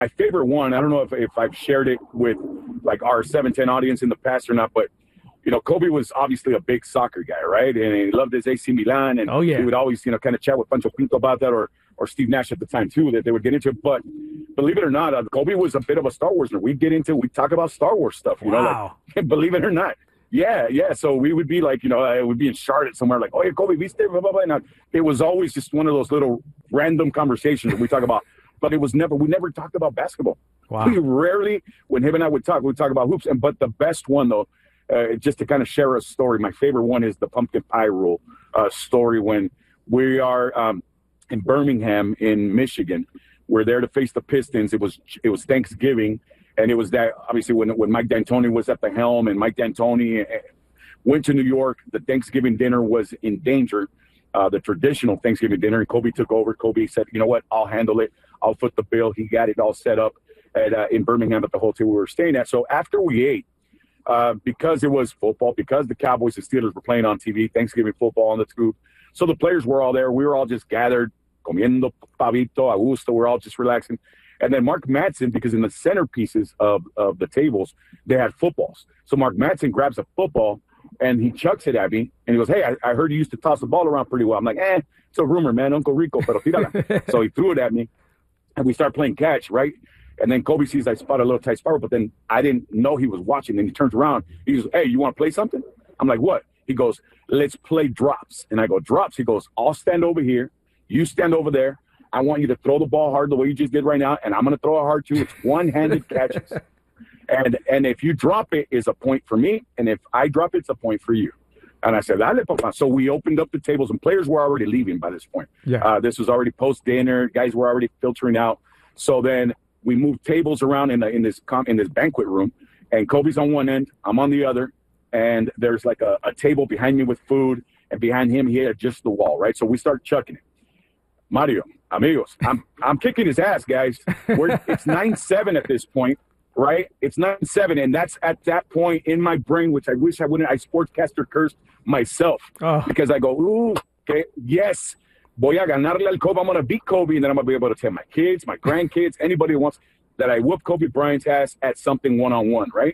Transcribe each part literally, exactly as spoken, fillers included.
my favorite one, I don't know if, if I've shared it with like our seven ten audience in the past or not, but you know, Kobe was obviously a big soccer guy, right? And he loved his A C Milan, and oh, yeah. he would always, you know, kind of chat with Pancho Pinto about that, or or Steve Nash at the time too, that they would get into. But believe it or not, uh, Kobe was a bit of a Star Wars nerd. We'd get into, we'd talk about Star Wars stuff, you wow. know, like, believe it or not. Yeah, yeah. So we would be like, you know, I would be in Charlotte somewhere, like, oh, yeah, Kobe, viste, blah, blah, blah. And it was always just one of those little random conversations that we talk about. But it was never, we never talked about basketball. Wow. We rarely, when him and I would talk, we would talk about hoops. And but the best one, though, uh, just to kind of share a story, my favorite one is the pumpkin pie rule uh, story when we are um, in Birmingham in Michigan. We're there to face the Pistons. It was it was Thanksgiving. And it was that, obviously, when when Mike D'Antoni was at the helm and Mike D'Antoni went to New York, the Thanksgiving dinner was in danger, uh, the traditional Thanksgiving dinner. And Kobe took over. Kobe said, you know what, I'll handle it. I'll foot the bill. He got it all set up at uh, in Birmingham at the hotel we were staying at. So after we ate, uh, because it was football, because the Cowboys and Steelers were playing on T V, Thanksgiving football on the scoop, so the players were all there. We were all just gathered, comiendo pavito, a gusto. We're all just relaxing. And then Mark Madsen, because in the centerpieces of, of the tables, they had footballs. So Mark Madsen grabs a football, and he chucks it at me, and he goes, hey, I, I heard you used to toss the ball around pretty well. I'm like, eh, it's a rumor, man. Uncle Rico, pero tírala. So he threw it at me, and we start playing catch, right? And then Kobe sees I spot a little tight spiral, but then I didn't know he was watching. Then he turns around. He goes, hey, you want to play something? I'm like, what? He goes, let's play drops. And I go, drops? He goes, I'll stand over here. You stand over there. I want you to throw the ball hard the way you just did right now, and I'm going to throw it hard too. It's one-handed catches. And and if you drop it, it's a point for me, and if I drop it, it's a point for you. And I said, dale, papá. So we opened up the tables, and players were already leaving by this point. Yeah. Uh, this was already post-dinner. Guys were already filtering out. So then we moved tables around in, the, in, this, com- in this banquet room, and Kobe's on one end, I'm on the other, and there's like a, a table behind me with food, and behind him, he had just the wall, right? So we start chucking it. Mario, amigos, I'm I'm kicking his ass, guys. We're, it's nine seven at this point, right? It's nine seven, and that's at that point in my brain, which I wish I wouldn't. I sportscaster cursed myself oh. because I go, ooh, okay, yes, voy a ganarle al Kobe. I'm going to beat Kobe, and then I'm going to be able to tell my kids, my grandkids, anybody who wants that I whoop Kobe Bryant's ass at something one-on-one, right?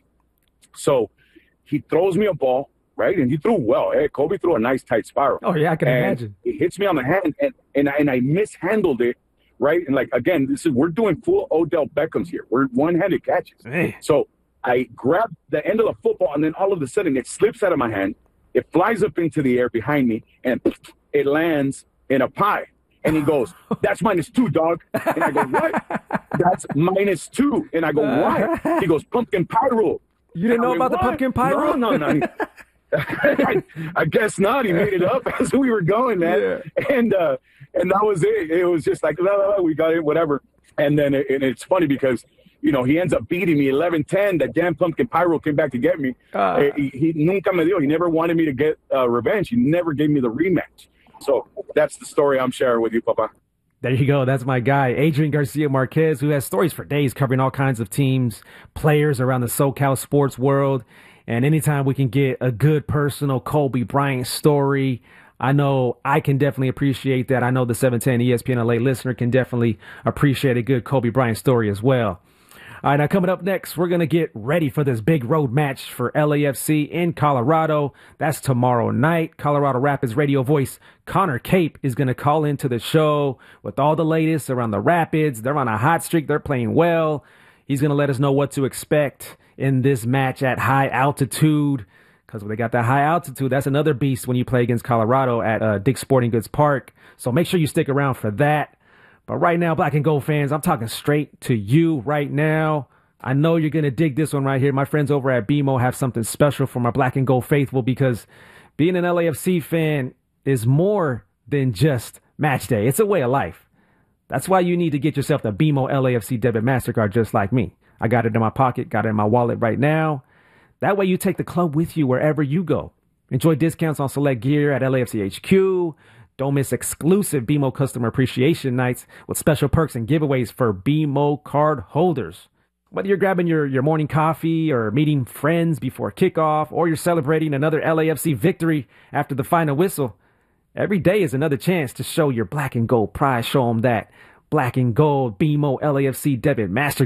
So he throws me a ball. Right, and he threw well. Hey, Kobe threw a nice tight spiral. Oh yeah, I can and imagine. It hits me on the hand, and and I, and I mishandled it. Right, and like again, this is we're doing full Odell Beckham's here. We're one-handed catches. Man. So I grab the end of the football, and then all of a sudden it slips out of my hand. It flies up into the air behind me, and it lands in a pie. And he goes, "That's minus two, dog." And I go, "What?" "That's minus two." And I go, "Why?" He goes, "Pumpkin pie rule." You didn't know about what? the pumpkin pie no, rule? No, no, no. I, I guess not. He made it up as we were going, man. Yeah. And uh, and that was it. It was just like, la, la, la, we got it, whatever. And then it, and it's funny because, you know, he ends up beating me eleven ten. That damn pumpkin pyro came back to get me. Uh, he, he nunca me dio. He never wanted me to get uh, revenge. He never gave me the rematch. So that's the story I'm sharing with you, Papa. There you go. That's my guy, Adrian Garcia Marquez, who has stories for days covering all kinds of teams, players around the SoCal sports world. And anytime we can get a good personal Kobe Bryant story, I know I can definitely appreciate that. I know the seven ten E S P N L A listener can definitely appreciate a good Kobe Bryant story as well. All right, now coming up next, we're going to get ready for this big road match for L A F C in Colorado. That's tomorrow night. Colorado Rapids radio voice Connor Cape is going to call into the show with all the latest around the Rapids. They're on a hot streak. They're playing well. He's going to let us know what to expect in this match at high altitude, because when they got that high altitude, that's another beast when you play against Colorado at uh, Dick's Sporting Goods Park. So make sure you stick around for that. But right now, Black and Gold fans, I'm talking straight to you right now. I know you're going to dig this one right here. My friends over at B M O have something special for my Black and Gold faithful, because being an L A F C fan is more than just match day. It's a way of life. That's why you need to get yourself the B M O L A F C debit MasterCard just like me. I got it in my pocket, got it in my wallet right now. That way you take the club with you wherever you go. Enjoy discounts on select gear at L A F C H Q. Don't miss exclusive B M O customer appreciation nights with special perks and giveaways for B M O card holders. Whether you're grabbing your, your morning coffee or meeting friends before kickoff, or you're celebrating another L A F C victory after the final whistle, every day is another chance to show your Black and Gold pride. Show them that Black and Gold, B M O, L A F C debit, Master